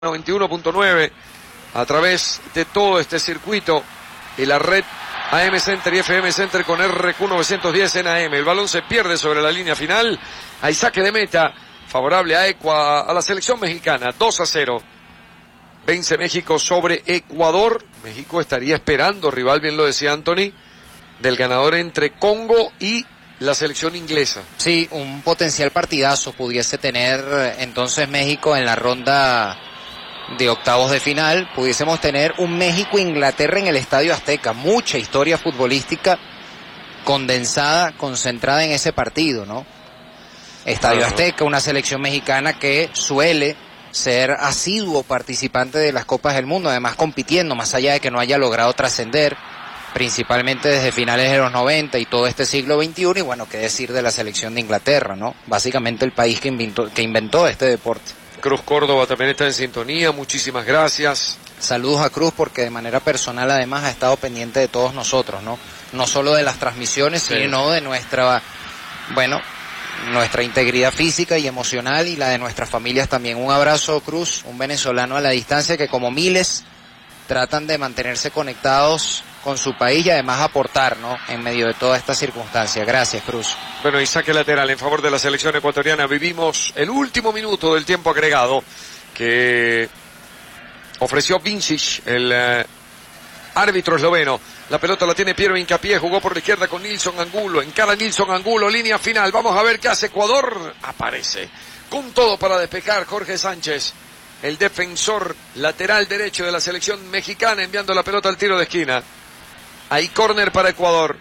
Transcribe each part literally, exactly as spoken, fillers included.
noventa y uno punto nueve a través de todo este circuito y la red A M Center y F M Center con R Q novecientos diez en A M. El balón se pierde sobre la línea final. Hay saque de meta favorable a Ecua, a la selección mexicana. dos a cero. Vence México sobre Ecuador. México estaría esperando, rival, bien lo decía Anthony, del ganador entre Congo y la selección inglesa. Sí, un potencial partidazo pudiese tener entonces México en la ronda de octavos de final. Pudiésemos tener un México-Inglaterra en el Estadio Azteca. Mucha historia futbolística condensada, concentrada en ese partido, ¿no? Estadio Azteca, una selección mexicana que suele ser asiduo participante de las Copas del Mundo, además compitiendo, más allá de que no haya logrado trascender, principalmente desde finales de los noventa y todo este siglo veintiuno, y bueno, qué decir de la selección de Inglaterra, ¿no? Básicamente el país que inventó, que inventó este deporte. Cruz Córdoba también está en sintonía, muchísimas gracias. Saludos a Cruz, porque de manera personal además ha estado pendiente de todos nosotros, ¿no? No solo de las transmisiones, sí, sino de nuestra, bueno, nuestra integridad física y emocional y la de nuestras familias también. Un abrazo, Cruz, un venezolano a la distancia que como miles tratan de mantenerse conectados con su país y además aportar, ¿no?, en medio de toda esta circunstancia. Gracias, Cruz. Bueno, y saque lateral en favor de la selección ecuatoriana. Vivimos el último minuto del tiempo agregado que ofreció Vincic, el uh, árbitro esloveno. La pelota la tiene Piero Hincapié, jugó por la izquierda con Nilson Angulo, encara Nilson Angulo, línea final. Vamos a ver qué hace Ecuador. Aparece con todo para despejar Jorge Sánchez, el defensor lateral derecho de la selección mexicana, enviando la pelota al tiro de esquina. Ahí córner para Ecuador.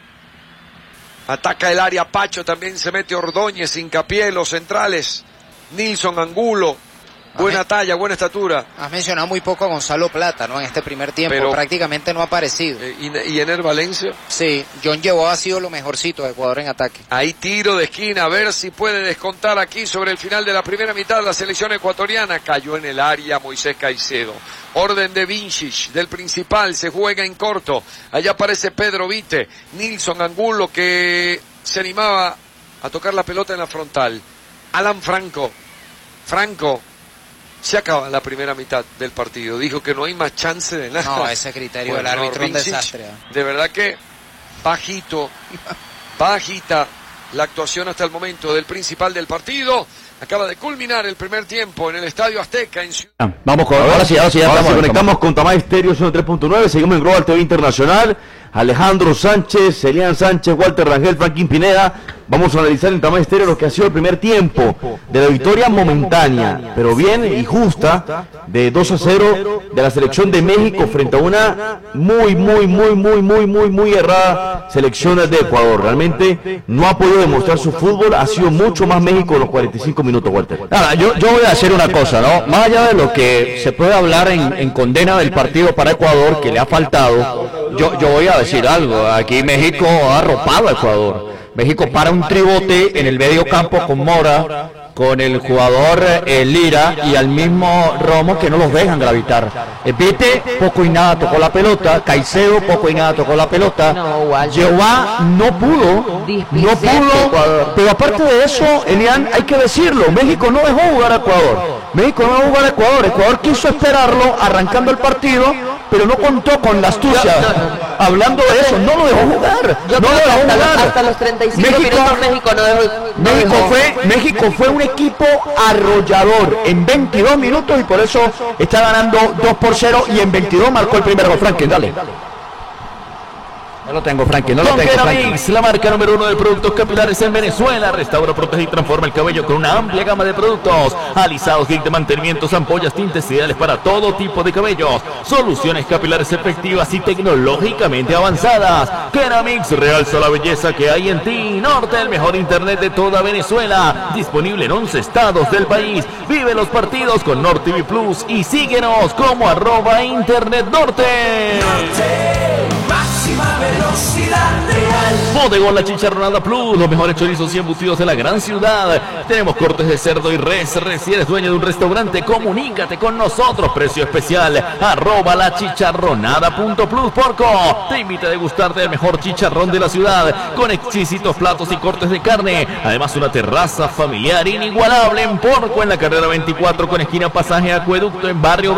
Ataca el área Pacho, también se mete Ordóñez, Hincapié, los centrales. Nilson Angulo, buena talla, buena estatura. Has mencionado muy poco a Gonzalo Plata, ¿no?, en este primer tiempo. Pero prácticamente no ha aparecido. Eh, ¿Y, y Ener Valencia? Sí, John Llevó ha sido lo mejorcito de Ecuador en ataque. Ahí tiro de esquina, a ver si puede descontar aquí sobre el final de la primera mitad. La selección ecuatoriana cayó en el área Moisés Caicedo. Orden de Vincic, del principal, se juega en corto. Allá aparece Pedro Vite, Nilson Angulo, que se animaba a tocar la pelota en la frontal. Alan Franco, Franco, se acaba la primera mitad del partido. Dijo que no hay más chance de nada. No, ese criterio bueno, del árbitro es no, un desastre. De verdad que bajito, bajita la actuación hasta el momento del principal del partido. Acaba de culminar el primer tiempo en el Estadio Azteca en Ciudad. Ah, vamos con, ahora sí, ahora sí, ya ahora estamos, sí, conectamos con Tamay Estéreo ciento tres punto nueve, seguimos en Global T V Internacional. Alejandro Sánchez, Elian Sánchez, Walter Rangel, Franklin Pineda. Vamos a analizar en Tamay Estéreo lo que ha sido el primer tiempo de la victoria momentánea, pero bien y justa, de dos a cero de la selección de México frente a una muy, muy, muy, muy, muy, muy, muy errada selección de Ecuador. Realmente no ha podido demostrar su fútbol, ha sido mucho más México en los cuarenta y cinco minutos, Walter. Nada, yo, yo voy a hacer una cosa, ¿no? Más allá de lo que se puede hablar en, en condena del partido para Ecuador, que le ha faltado, yo, yo voy a decir algo. Aquí México ha arropado a Ecuador. México para un tribote en el medio campo con Mora, con el jugador eh, Lira y al mismo Romo, que no los dejan gravitar. Eh, Vite poco y nada tocó la pelota, Caicedo poco y nada tocó la pelota, Jehová no pudo, no pudo, pero aparte de eso, Elian, hay que decirlo, México no dejó jugar a Ecuador, México no dejó jugar a Ecuador, Ecuador quiso esperarlo arrancando el partido, pero no contó con la astucia. Hablando de eso, no lo dejó jugar, no lo dejó jugar. Hasta los treinta y cinco México, minutos México no dejó. No México dejó. fue, México fue un equipo arrollador en veintidós minutos y por eso está ganando dos por cero y en veintidós marcó el primer gol. Franklin, dale. No lo tengo, Franklin, no lo tengo, Franklin. La marca número uno de productos capilares en Venezuela. Restaura, protege y transforma el cabello con una amplia gama de productos. Alisados, kit de mantenimientos, ampollas, tintes ideales para todo tipo de cabellos. Soluciones capilares efectivas y tecnológicamente avanzadas. Keramix realza la belleza que hay en ti. Norte, el mejor internet de toda Venezuela. Disponible en once estados del país. Vive los partidos con Norte T V Plus y síguenos como arroba Internet Norte. Norte, máxima velocidad real. Bodegón La Chicharronada Plus, los mejores chorizos y embutidos de la gran ciudad. Tenemos cortes de cerdo y res. Si eres dueño de un restaurante, comunícate con nosotros. Precio especial, arroba la chicharronada punto plus. Porco te invita a degustarte el mejor chicharrón de la ciudad, con exquisitos platos y cortes de carne. Además, una terraza familiar inigualable en Porco, en la carrera veinticuatro con esquina Pasaje Acueducto, en Barrio